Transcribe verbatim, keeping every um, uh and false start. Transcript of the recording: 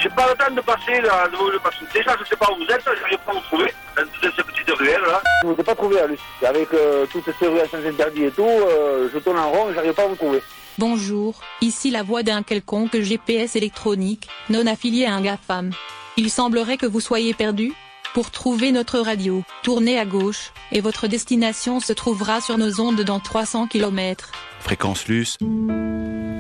J'ai pas le temps de passer là, de vous passer. Déjà, je sais pas où vous êtes, j'arrive pas à vous trouver, dans toutes ces petites ruelles là. Je vous ai pas trouvé à Lucie. Avec euh, toutes ces ruelles sans interdit et tout, euh, je tourne en rond, j'arrive pas à vous trouver. Bonjour, ici la voix d'un quelconque G P S électronique, non affilié à un GAFAM. Il semblerait que vous soyez perdu. Pour trouver notre radio, tournez à gauche, et votre destination se trouvera sur nos ondes dans trois cents kilomètres. Fréquence Luce.